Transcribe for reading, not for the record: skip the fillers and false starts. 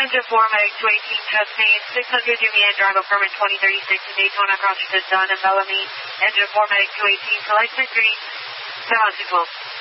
Engine 4, Medic 218, chest pain, 600 Jumian, Drago permit 2036 in Daytona, cross to Dunn and Bellamy. Engine 4, Medic 218, select 3, balance equal.